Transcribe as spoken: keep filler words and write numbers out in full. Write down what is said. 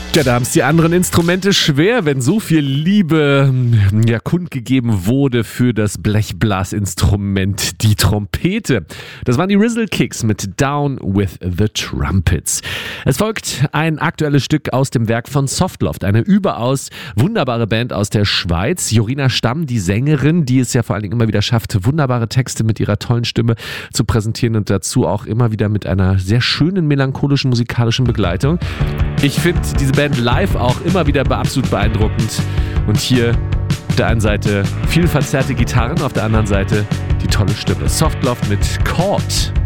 Ja, da haben es die anderen Instrumente schwer, wenn so viel Liebe ja, kundgegeben wurde für das Blechblasinstrument, die Trompete. Das waren die Rizzle Kicks mit Down with the Trumpets. Es folgt ein aktuelles Stück aus dem Werk von Softloft, eine überaus wunderbare Band aus der Schweiz. Jorina Stamm, die Sängerin, die es ja vor allen Dingen immer wieder schafft, wunderbare Texte mit ihrer tollen Stimme zu präsentieren und dazu auch immer wieder mit einer sehr schönen melancholischen musikalischen Begleitung. Ich finde diese Band live auch immer wieder absolut beeindruckend. Und hier auf der einen Seite viel verzerrte Gitarren, auf der anderen Seite die tolle Stimme. Softloft mit Chord.